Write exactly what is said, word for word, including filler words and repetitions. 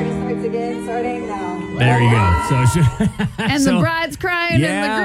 party starts again, starting now. There you go. So, And so, the bride's crying yeah, and the